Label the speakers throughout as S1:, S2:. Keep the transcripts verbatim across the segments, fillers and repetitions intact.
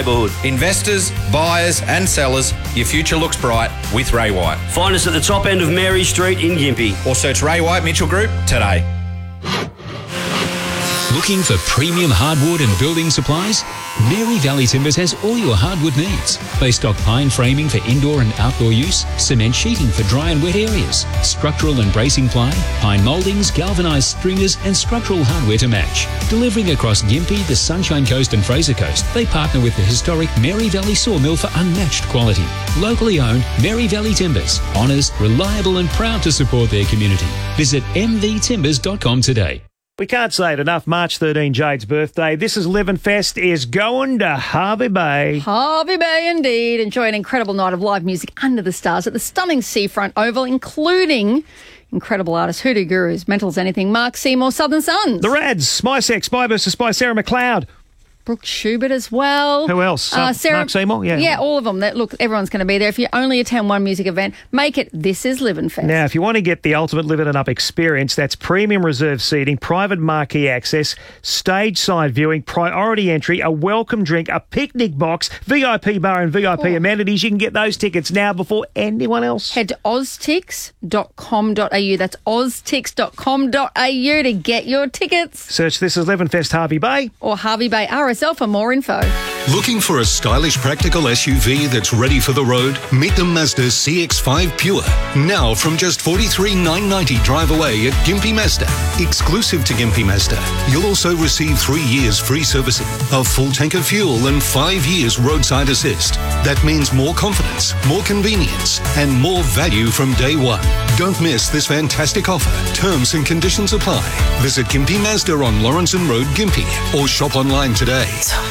S1: neighbourhood.
S2: Investors, buyers and sellers, your future looks bright with Ray White.
S1: Find us at the top end of Mary Street in Gympie.
S2: Or search Ray White Mitchell Group today.
S3: Looking for premium hardwood and building supplies? Mary Valley Timbers has all your hardwood needs. They stock pine framing for indoor and outdoor use, cement sheeting for dry and wet areas, structural and bracing ply, pine mouldings, galvanised stringers and structural hardware to match. Delivering across Gympie, the Sunshine Coast and Fraser Coast, they partner with the historic Mary Valley Sawmill for unmatched quality. Locally owned Mary Valley Timbers. Honest, reliable and proud to support their community. Visit m v timbers dot com today.
S4: We can't say it enough. March thirteenth, Jade's birthday. This is Livin' Fest is going to Harvey Bay.
S5: Harvey Bay, indeed. Enjoy an incredible night of live music under the stars at the stunning Seafront Oval, including incredible artists, Hoodoo Gurus, Mentals Anything, Mark Seymour, Southern Suns.
S4: The Rads, Spy Sex, Spy versus Spy, Sarah McLeod.
S5: Brooke Schubert as well.
S4: Who else?
S5: Uh, Sarah,
S4: Mark Seymour? Yeah.
S5: Yeah, all of them. That, look, everyone's going to be there. If you only attend one music event, make it This is Livin' Fest.
S4: Now, if you want to get the ultimate Livin' It Up experience, that's premium reserve seating, private marquee access, stage side viewing, priority entry, a welcome drink, a picnic box, V I P bar and V I P oh. amenities. You can get those tickets now before anyone else.
S5: Head to oztix dot com dot a u. That's oztix dot com dot a u to get your tickets.
S4: Search This is Livin' Fest Harvey Bay.
S5: Or Harvey Bay R S L for more info.
S6: Looking for a stylish, practical S U V that's ready for the road? Meet the Mazda C X five Pure. Now from just forty-three thousand nine hundred ninety dollars drive away at Gympie Mazda. Exclusive to Gympie Mazda, you'll also receive three years free servicing, a full tank of fuel and five years roadside assist. That means more confidence, more convenience and more value from day one. Don't miss this fantastic offer. Terms and conditions apply. Visit Gympie Mazda on Lawrenson Road, Gympie, or shop online today.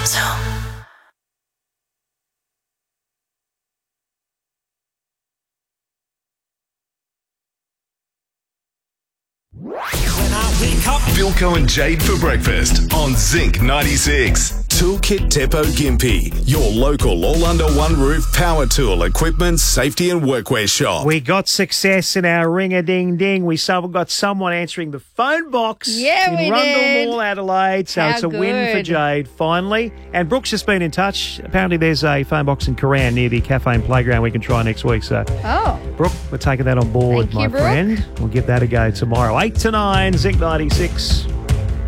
S7: Bilko and Jade for breakfast on Zinc ninety-six. Toolkit Depot Gympie, your local all under one roof power tool, equipment, safety and workwear shop.
S4: We got success in our ring-a-ding-ding. We got someone answering the phone box
S5: yeah,
S4: in
S5: we
S4: Rundle
S5: did.
S4: Mall, Adelaide. So
S5: How
S4: it's a
S5: good.
S4: win for Jade, finally. And Brooks has been in touch. Apparently there's a phone box in Koran near the cafe and playground we can try next week. So,
S5: oh.
S4: Brooke, we're taking that on board,
S5: Thank
S4: my
S5: you, Brooke.
S4: friend. We'll give that a go tomorrow. eight to nine, Zinc ninety-six.